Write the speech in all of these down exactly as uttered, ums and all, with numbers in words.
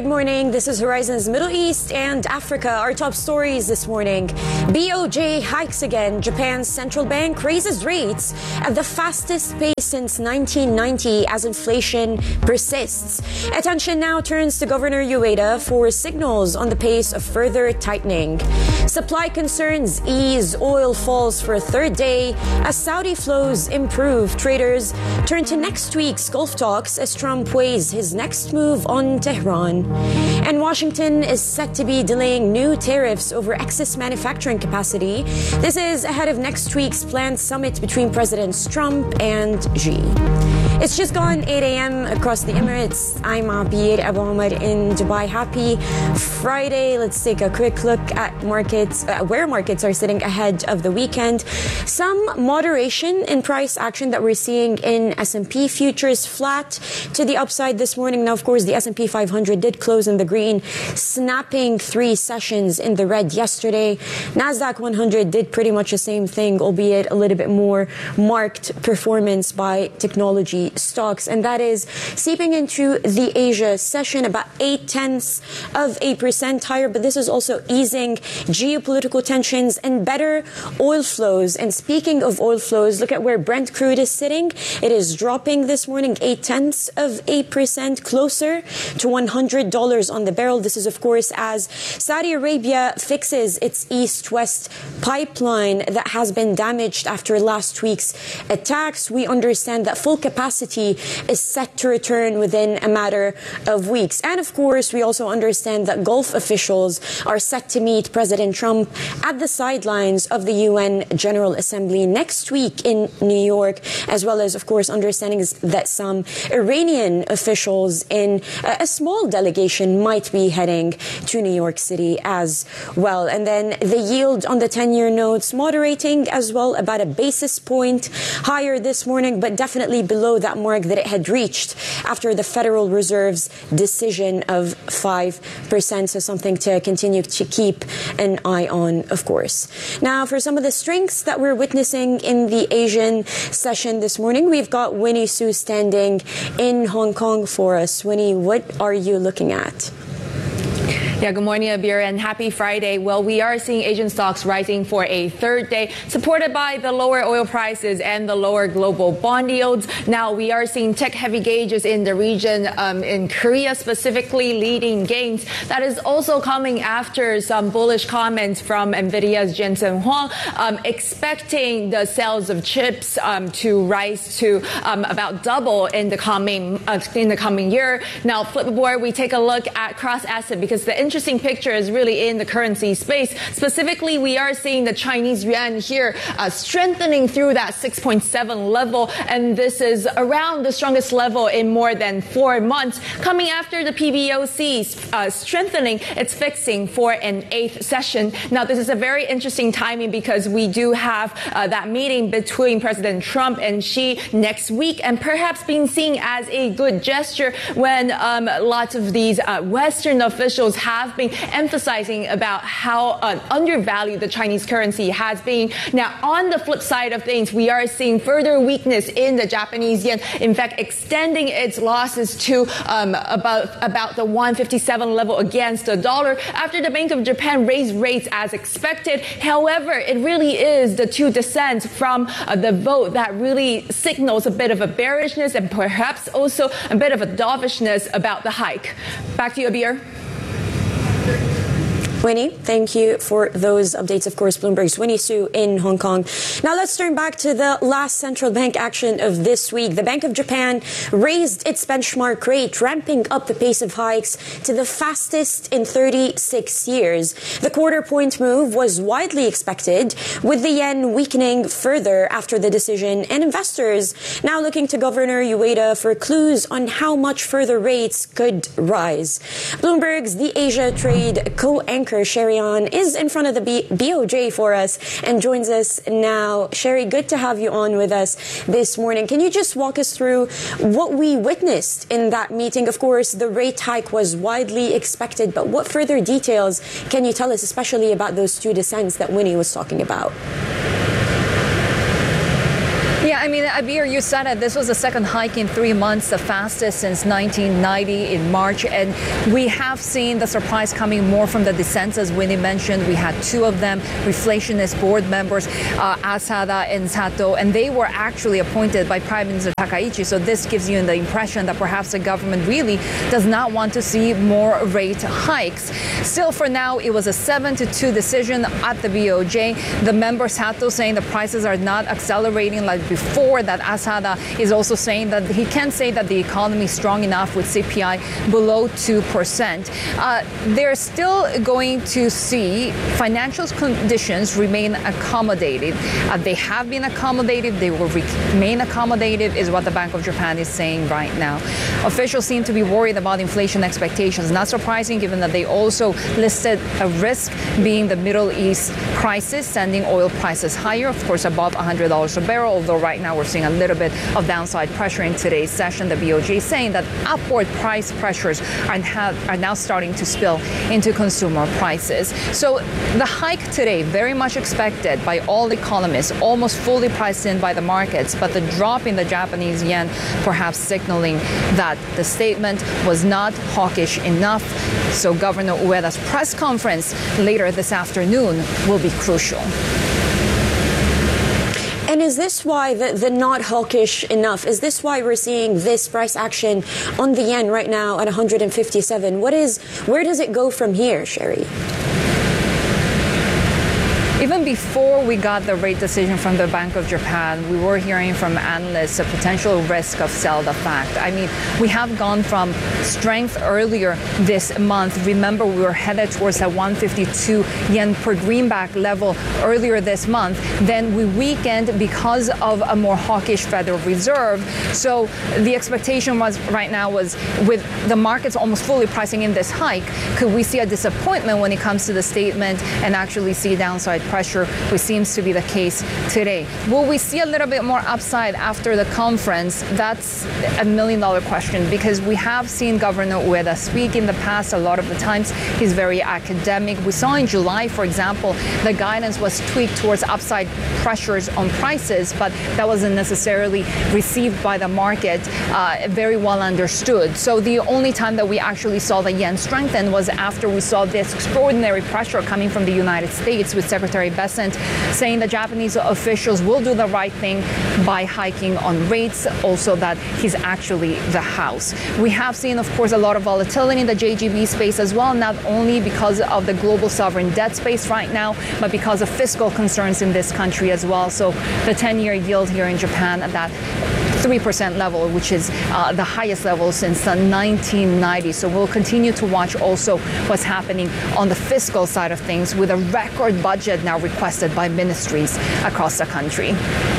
morning. This is Horizon's Middle East and Africa. Our top stories this morning. B O J hikes again. Japan's central bank raises rates at the fastest pace since nineteen ninety as inflation persists. Attention now turns to Governor Ueda for signals on the pace of further tightening. Supply concerns ease. Oil falls for a third day as Saudi flows improve. Traders turn to next week's Gulf talks as Trump weighs his next move on Tehran. And Washington is set to be delaying new tariffs over excess manufacturing capacity. This is ahead of next week's planned summit between Presidents Trump and Xi. It's just gone eight a.m. across the Emirates. I'm Abir Abu Omar in Dubai. Happy Friday. Let's take a quick look at markets, uh, where markets are sitting ahead of the weekend. Some moderation in price action that we're seeing in S and P futures, flat to the upside this morning. Now, of course, the S and P five hundred did close in the green, snapping three sessions in the red yesterday. Nasdaq one hundred did pretty much the same thing, albeit a little bit more marked performance by technology stocks, and that is seeping into the Asia session, about eight tenths of a percent higher. But this is also easing geopolitical tensions and better oil flows. And speaking of oil flows, look at where Brent crude is sitting. It is dropping this morning eight tenths of a percent, closer to one hundred dollars on the barrel. This is, of course, as Saudi Arabia fixes its east-west pipeline that has been damaged after last week's attacks. We understand that full capacity is set to return within a matter of weeks. And of course, we also understand that Gulf officials are set to meet President Trump at the sidelines of the U N General Assembly next week in New York, as well as, of course, understanding that some Iranian officials in a small delegation might be heading to New York City as well. And then the yield on the ten-year notes moderating as well, about a basis point higher this morning, but definitely below that mark that it had reached after the Federal Reserve's decision of five percent. So something to continue to keep an eye on, of course. Now, for some of the strengths that we're witnessing in the Asian session this morning, we've got Winnie Su standing in Hong Kong for us. Winnie, what are you looking at? Yeah, good morning, Abir, and happy Friday. Well, we are seeing Asian stocks rising for a third day, supported by the lower oil prices and the lower global bond yields. Now, we are seeing tech-heavy gauges in the region, um, in Korea specifically, leading gains. That is also coming after some bullish comments from NVIDIA's Jensen Huang, um, expecting the sales of chips um, to rise to um, about double in the coming uh, in the coming year. Now, Flipboard, we take a look at cross-asset because the interesting picture is really in the currency space. Specifically, we are seeing the Chinese yuan here uh, strengthening through that six point seven level, and this is around the strongest level in more than four months, coming after the P B O C uh, strengthening its fixing for an eighth session. Now, this is a very interesting timing because we do have uh, that meeting between President Trump and Xi next week, and perhaps being seen as a good gesture when um, lots of these uh, Western officials have have been emphasizing about how uh, undervalued the Chinese currency has been. Now, on the flip side of things, we are seeing further weakness in the Japanese yen, in fact, extending its losses to um, about, about the one fifty-seven level against the dollar after the Bank of Japan raised rates as expected. However, it really is the two dissents from uh, the vote that really signals a bit of a bearishness and perhaps also a bit of a dovishness about the hike. Back to you, Abir. Winnie, thank you for those updates. Of course, Bloomberg's Winnie Su in Hong Kong. Now let's turn back to the last central bank action of this week. The Bank of Japan raised its benchmark rate, ramping up the pace of hikes to the fastest in thirty-six years. The quarter point move was widely expected, with the yen weakening further after the decision, and investors now looking to Governor Ueda for clues on how much further rates could rise. Bloomberg's The Asia Trade co-anchor Sherry On is in front of the B- BOJ for us and joins us now. Sherry, good to have you on with us this morning. Can you just walk us through what we witnessed in that meeting? Of course, the rate hike was widely expected, but what further details can you tell us, especially about those two dissents that Winnie was talking about? Yeah, I mean, Abir, you said it. This was the second hike in three months, the fastest since nineteen ninety in March. And we have seen the surprise coming more from the dissents, as Winnie mentioned. We had two of them, reflationist board members, uh, Asada and Sato, and they were actually appointed by Prime Minister Takaichi. So this gives you the impression that perhaps the government really does not want to see more rate hikes. Still, for now, it was a seven to two decision at the B O J. The member Sato saying the prices are not accelerating like before. That Asada is also saying that he can't say that the economy is strong enough with C P I below two percent. Uh, they're still going to see financial conditions remain accommodated. Uh, they have been accommodated. They will remain accommodated, is what the Bank of Japan is saying right now. Officials seem to be worried about inflation expectations. Not surprising, given that they also listed a risk being the Middle East crisis, sending oil prices higher, of course, above one hundred dollars a barrel, although right now we're seeing a little bit of downside pressure in today's session. The B O J is saying that upward price pressures are, have, are now starting to spill into consumer prices. So the hike today, very much expected by all economists, almost fully priced in by the markets, but the drop in the Japanese yen perhaps signaling that the statement was not hawkish enough. So Governor Ueda's press conference later this afternoon will be crucial. And is this why the, the not hawkish enough? Is this why we're seeing this price action on the yen right now at one hundred fifty-seven? What is, where does it go from here, Sherry? Even before we got the rate decision from the Bank of Japan, we were hearing from analysts a potential risk of sell the fact. I mean, we have gone from strength earlier this month. Remember, we were headed towards that one fifty-two yen per greenback level earlier this month. Then we weakened because of a more hawkish Federal Reserve. So the expectation was right now was with the markets almost fully pricing in this hike, could we see a disappointment when it comes to the statement and actually see downside pressure, which seems to be the case today. Will we see a little bit more upside after the conference? That's a million dollar question, because we have seen Governor Ueda speak in the past. A lot of the times he's very academic. We saw in July, for example, the guidance was tweaked towards upside pressures on prices, but that wasn't necessarily received by the market uh, very well understood. So the only time that we actually saw the yen strengthen was after we saw this extraordinary pressure coming from the United States, with Secretary Bessent saying the Japanese officials will do the right thing by hiking on rates, also that he's actually the House. We have seen, of course, a lot of volatility in the J G B space as well, not only because of the global sovereign debt space right now, but because of fiscal concerns in this country as well. So the ten-year yield here in Japan at that three percent level, which is uh, the highest level since the nineteen nineties. So we'll continue to watch also what's happening on the fiscal side of things, with a record budget now requested by ministries across the country.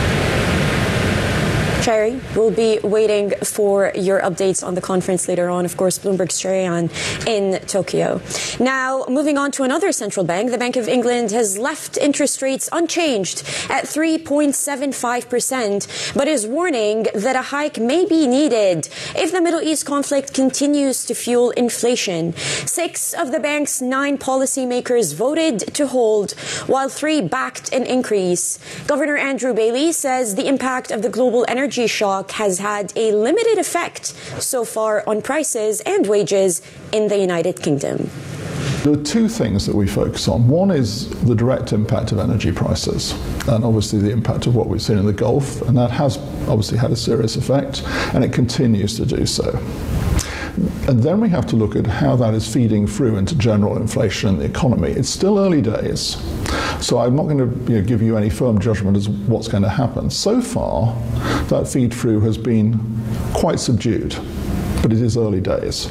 Cherry, we'll be waiting for your updates on the conference later on. Of course, Bloomberg's Cherry on in Tokyo. Now, moving on to another central bank, the Bank of England has left interest rates unchanged at three point seven five percent, but is warning that a hike may be needed if the Middle East conflict continues to fuel inflation. Six of the bank's nine policymakers voted to hold, while three backed an increase. Governor Andrew Bailey says the impact of the global energy shock has had a limited effect so far on prices and wages in the United Kingdom. There are two things that we focus on. One is the direct impact of energy prices, and obviously the impact of what we've seen in the Gulf, and that has obviously had a serious effect, and it continues to do so. And then we have to look at how that is feeding through into general inflation in the economy. It's still early days, so I'm not going to you know, give you any firm judgment as what's going to happen. So far, that feed through has been quite subdued, but it is early days.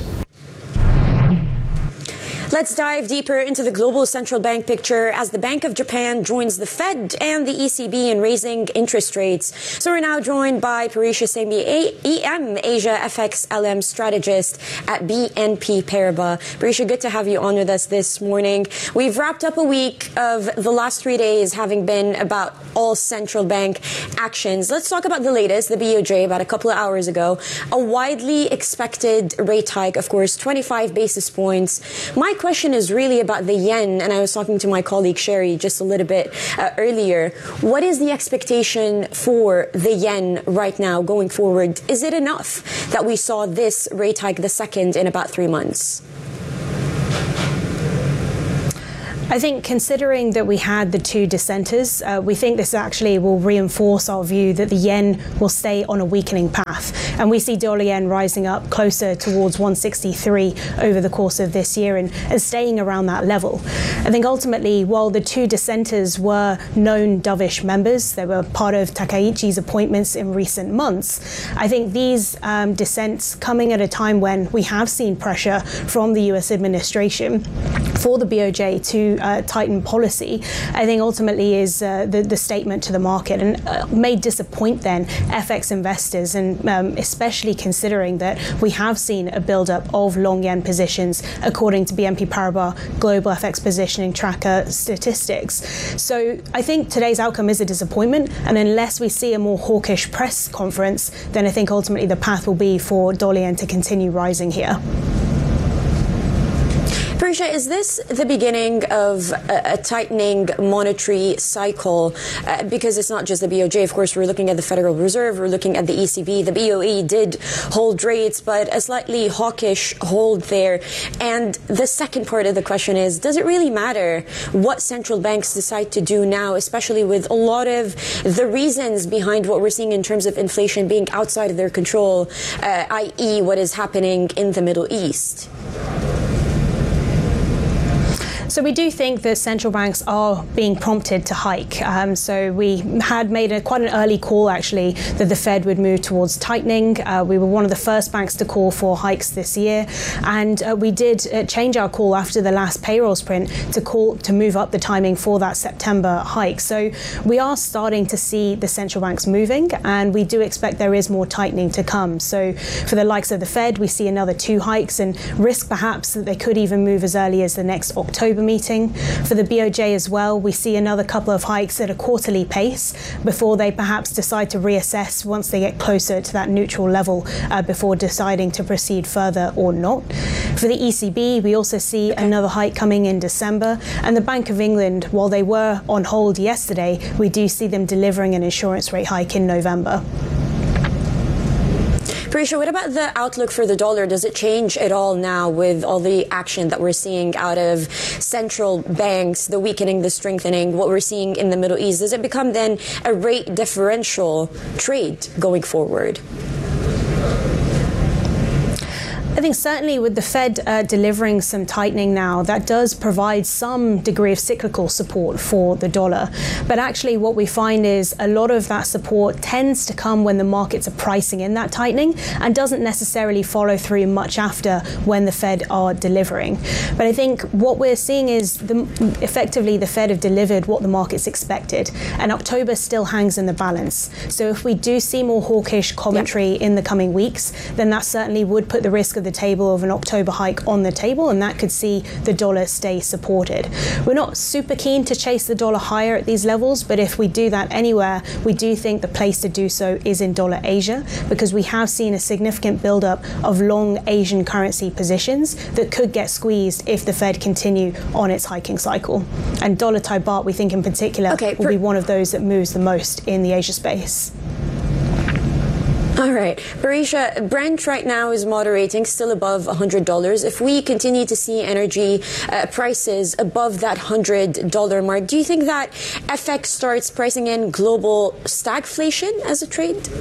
Let's dive deeper into the global central bank picture as the Bank of Japan joins the Fed and the E C B in raising interest rates. So we're now joined by Parisha Semi, E M Asia F X L M strategist at B N P Paribas. Parisha, good to have you on with us this morning. We've wrapped up a week of the last three days having been about all central bank actions. Let's talk about the latest, the B O J, about a couple of hours ago. A widely expected rate hike, of course, twenty-five basis points. My question question is really about the yen, and I was talking to my colleague Sherry just a little bit uh, earlier. What is the expectation for the yen right now going forward? Is it enough that we saw this rate hike, the second in about three months? I think considering that we had the two dissenters, uh, we think this actually will reinforce our view that the yen will stay on a weakening path. And we see dollar yen rising up closer towards one sixty-three over the course of this year and, and staying around that level. I think ultimately, while the two dissenters were known dovish members, they were part of Takaichi's appointments in recent months, I think these um, dissents coming at a time when we have seen pressure from the U S administration for the B O J to uh, tighten policy, I think ultimately is uh, the, the statement to the market, and uh, may disappoint then F X investors, and um, especially considering that we have seen a build-up of long yen positions according to B N P Paribas Global F X Positioning Tracker statistics. So I think today's outcome is a disappointment, and unless we see a more hawkish press conference, then I think ultimately the path will be for dollar yen to continue rising here. Parisha, is this the beginning of a, a tightening monetary cycle? Uh, because it's not just the B O J. Of course, we're looking at the Federal Reserve. We're looking at the E C B. The B O E did hold rates, but a slightly hawkish hold there. And the second part of the question is, does it really matter what central banks decide to do now, especially with a lot of the reasons behind what we're seeing in terms of inflation being outside of their control, uh, that is what is happening in the Middle East? So we do think that central banks are being prompted to hike. Um, so we had made a, quite an early call, actually, that the Fed would move towards tightening. Uh, we were one of the first banks to call for hikes this year. And uh, we did uh, change our call after the last payrolls print to call to move up the timing for that September hike. So we are starting to see the central banks moving, and we do expect there is more tightening to come. So for the likes of the Fed, we see another two hikes, and risk perhaps that they could even move as early as the next October meeting. For the B O J as well, we see another couple of hikes at a quarterly pace before they perhaps decide to reassess once they get closer to that neutral level uh, before deciding to proceed further or not. For the E C B, we also see another hike coming in December, and the Bank of England, while they were on hold yesterday, we do see them delivering an insurance rate hike in November. Parisha, what about the outlook for the dollar? Does it change at all now with all the action that we're seeing out of central banks, the weakening, the strengthening, what we're seeing in the Middle East? Does it become then a rate differential trade going forward? I think certainly with the Fed uh, delivering some tightening now, that does provide some degree of cyclical support for the dollar. But actually what we find is a lot of that support tends to come when the markets are pricing in that tightening and doesn't necessarily follow through much after when the Fed are delivering. But I think what we're seeing is the, effectively the Fed have delivered what the markets expected, and October still hangs in the balance. So if we do see more hawkish commentary yeah. in the coming weeks, then that certainly would put the risk of the table of an October hike on the table, and that could see the dollar stay supported. We're not super keen to chase the dollar higher at these levels, but if we do that anywhere, we do think the place to do so is in dollar Asia, because we have seen a significant buildup of long Asian currency positions that could get squeezed if the Fed continue on its hiking cycle. And dollar Thai baht, we think in particular, okay, will be one of those that moves the most in the Asia space. All right. Parisha, Brent right now is moderating, still above one hundred dollars. If we continue to see energy uh, prices above that one hundred dollars mark, do you think that F X starts pricing in global stagflation as a trade?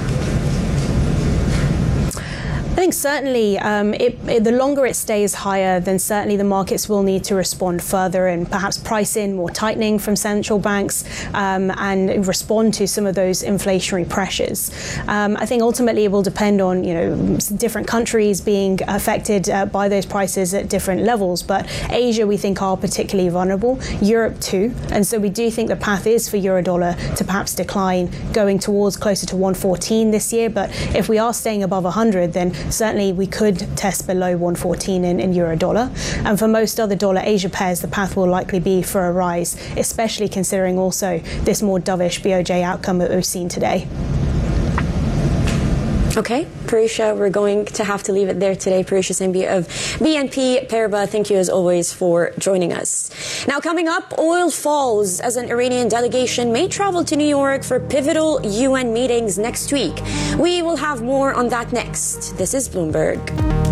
I think certainly um, it, it, the longer it stays higher, then certainly the markets will need to respond further and perhaps price in more tightening from central banks um, and respond to some of those inflationary pressures. Um, I think ultimately it will depend on, you know, different countries being affected uh, by those prices at different levels. But Asia, we think, are particularly vulnerable. Europe too. And so we do think the path is for Eurodollar to perhaps decline, going towards closer to one fourteen this year. But if we are staying above one hundred, then certainly we could test below one fourteen in, in euro dollar. And for most other dollar Asia pairs, the path will likely be for a rise, especially considering also this more dovish B O J outcome that we've seen today. Okay, Parusha, we're going to have to leave it there today. Parusha Simbi of B N P Paribas, thank you as always for joining us. Now coming up, oil falls as an Iranian delegation may travel to New York for pivotal U N meetings next week. We will have more on that next. This is Bloomberg.